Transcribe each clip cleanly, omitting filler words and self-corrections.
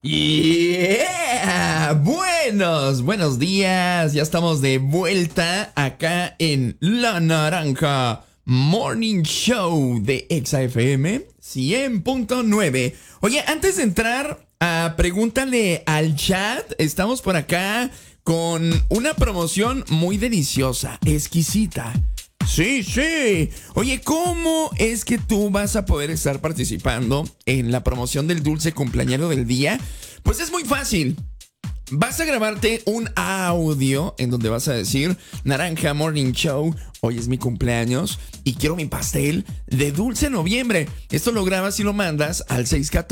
Yeah, buenos días. Ya estamos de vuelta acá en La Naranja Morning Show de Exa FM 100.9. Oye, antes de entrar a Pregúntale al Chat, estamos por acá con una promoción muy deliciosa, exquisita. Sí, sí. Oye, ¿cómo es que tú vas a poder estar participando en la promoción del dulce cumpleañero del día? Pues es muy fácil. Vas a grabarte un audio en donde vas a decir: Naranja Morning Show, hoy es mi cumpleaños y quiero mi pastel de dulce noviembre. Esto lo grabas y lo mandas al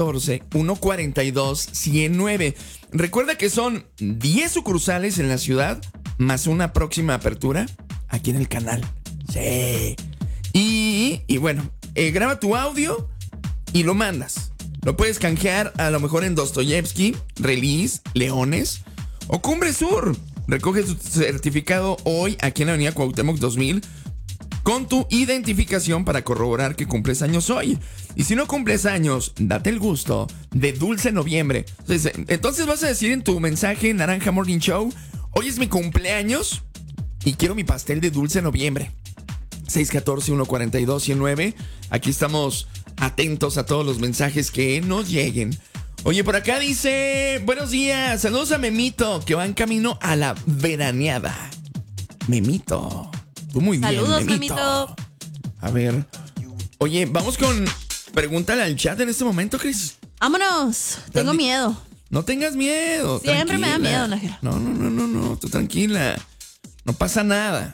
614-142-109. Recuerda que son 10 sucursales en la ciudad, más una próxima apertura aquí en el canal. Sí. Y bueno, graba tu audio y lo mandas. Lo puedes canjear a lo mejor en Dostoyevsky, Release, Leones o Cumbre Sur. Recoge tu certificado hoy aquí en la avenida Cuauhtémoc 2000 con tu identificación para corroborar que cumples años hoy. Y si no cumples años, date el gusto de Dulce Noviembre. Entonces vas a decir en tu mensaje, Naranja Morning Show: hoy es mi cumpleaños y quiero mi pastel de Dulce Noviembre. 614-142-109. Aquí estamos atentos a todos los mensajes que nos lleguen. Oye, por acá dice: buenos días, saludos a Memito, que va en camino a la veraneada. Memito, tú muy bien, saludos, Memito. A ver, oye, vamos con Pregúntale al Chat en este momento, Cris. Vámonos, tengo miedo. No tengas miedo. Siempre tranquila. me da miedo, Nájera. No, tú tranquila. No pasa nada.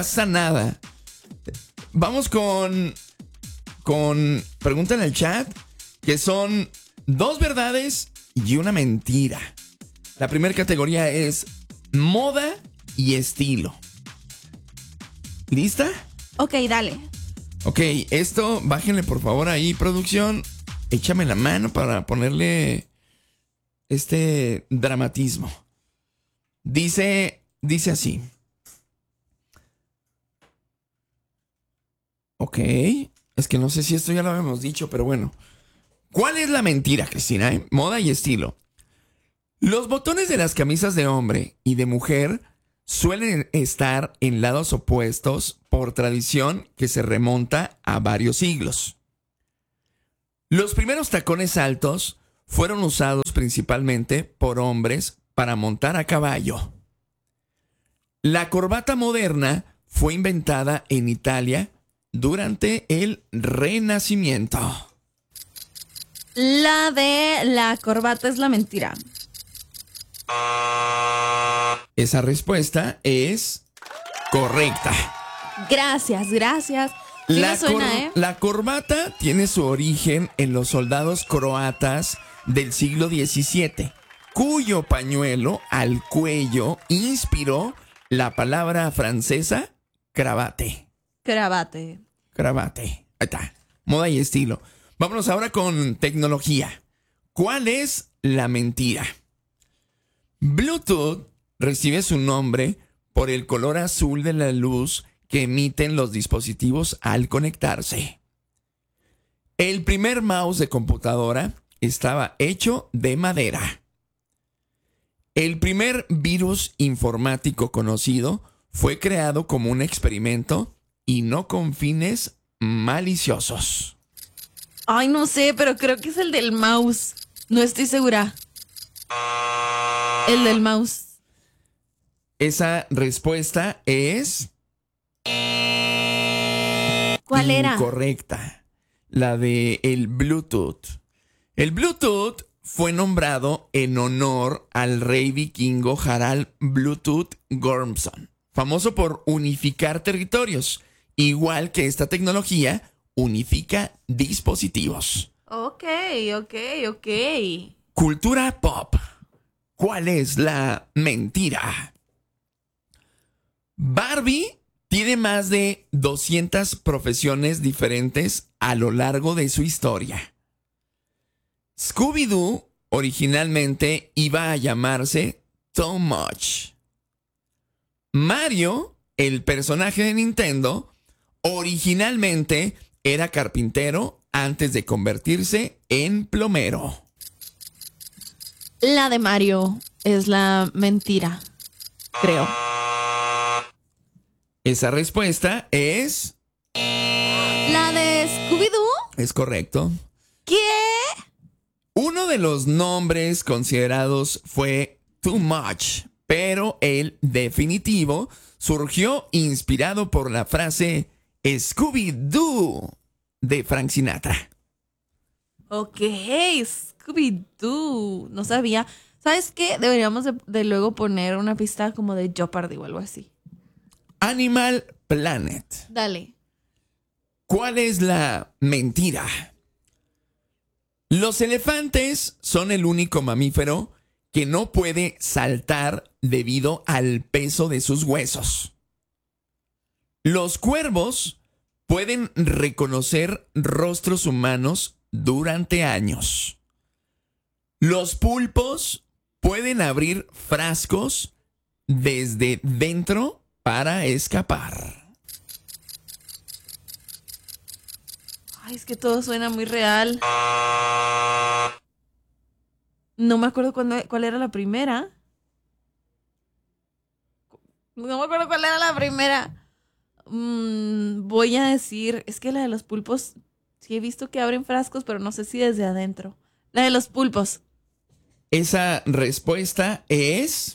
Vamos con Pregúntale al Chat, que son 2 verdades y una mentira. La primera categoría es moda y estilo. ¿Lista? Ok, dale. Ok, esto, bájenle por favor ahí, producción. Échame la mano para ponerle este dramatismo. Dice así. Ok, es que no sé si esto ya lo habíamos dicho, pero bueno. ¿Cuál es la mentira, Cristina? Moda y estilo. Los botones de las camisas de hombre y de mujer suelen estar en lados opuestos por tradición que se remonta a varios siglos. Los primeros tacones altos fueron usados principalmente por hombres para montar a caballo. La corbata moderna fue inventada en Italia durante el Renacimiento. La de la corbata es la mentira. Esa respuesta es correcta. Gracias. Sí me suena, La corbata tiene su origen en los soldados croatas del siglo XVII, cuyo pañuelo al cuello inspiró la palabra francesa cravate. Cravate. Ahí está. Moda y estilo. Vámonos ahora con tecnología. ¿Cuál es la mentira? Bluetooth recibe su nombre por el color azul de la luz que emiten los dispositivos al conectarse. El primer mouse de computadora estaba hecho de madera. El primer virus informático conocido fue creado como un experimento y no con fines maliciosos. Ay, no sé, pero creo que es el del mouse. No estoy segura. El del mouse. Esa respuesta es... ¿Cuál era? Incorrecta. La de el Bluetooth. El Bluetooth fue nombrado en honor al rey vikingo Harald Bluetooth Gormson, famoso por unificar territorios, igual que esta tecnología unifica dispositivos. Ok. Cultura pop. ¿Cuál es la mentira? Barbie tiene más de 200 profesiones diferentes a lo largo de su historia. Scooby-Doo originalmente iba a llamarse Too Much. Mario, el personaje de Nintendo, originalmente era carpintero antes de convertirse en plomero. La de Mario es la mentira, creo. Esa respuesta es... La de Scooby-Doo. Es correcto. ¿Qué? Uno de los nombres considerados fue Too Much, pero el definitivo surgió inspirado por la frase Scooby-Doo de Frank Sinatra. Ok, Scooby-Doo. No sabía. ¿Sabes qué? Deberíamos de luego poner una pista como de Jeopardy o algo así. Animal Planet. Dale. ¿Cuál es la mentira? Los elefantes son el único mamífero que no puede saltar debido al peso de sus huesos. Los cuervos pueden reconocer rostros humanos durante años. Los pulpos pueden abrir frascos desde dentro para escapar. Ay, es que todo suena muy real. No me acuerdo cuál era la primera. No me acuerdo cuál era la primera. Voy a decir, es que la de los pulpos, sí he visto que abren frascos, pero no sé si desde adentro. La de los pulpos. Esa respuesta es...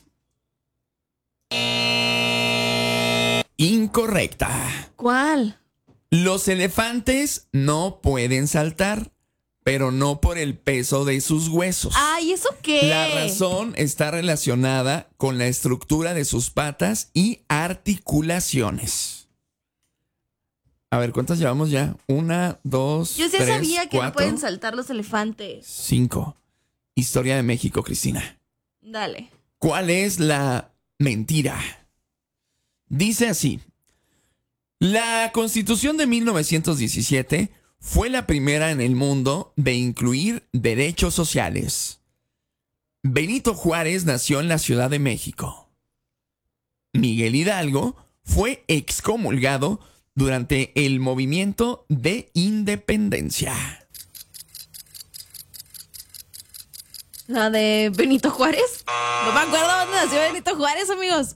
incorrecta. ¿Cuál? Los elefantes no pueden saltar, pero no por el peso de sus huesos. Ay, ¿eso qué? La razón está relacionada con la estructura de sus patas y articulaciones. A ver, ¿cuántas llevamos ya? 1, 2, Yo sí 3, sabía que 4, no pueden saltar los elefantes. 5. Historia de México, Cristina. Dale. ¿Cuál es la mentira? Dice así. La Constitución de 1917 fue la primera en el mundo de incluir derechos sociales. Benito Juárez nació en la Ciudad de México. Miguel Hidalgo fue excomulgado durante el movimiento de independencia. ¿La de Benito Juárez? No me acuerdo dónde nació Benito Juárez, amigos.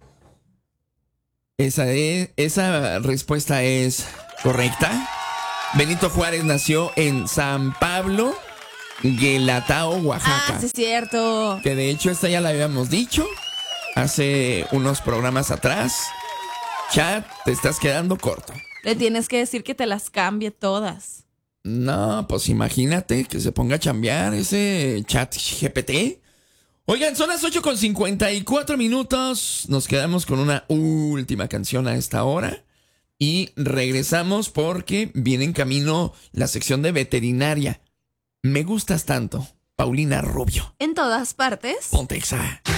Esa respuesta es correcta. Benito Juárez nació en San Pablo, Guelatao, Oaxaca. Ah, sí es cierto. Que de hecho esta ya la habíamos dicho hace unos programas atrás. Chat, te estás quedando corto. Le tienes que decir que te las cambie todas. No, pues imagínate que se ponga a chambear ese chat GPT. Oigan, son las 8:54. Nos quedamos con una última canción a esta hora. Y regresamos porque viene en camino la sección de veterinaria. Me gustas tanto, Paulina Rubio. En todas partes. Ponte Exa.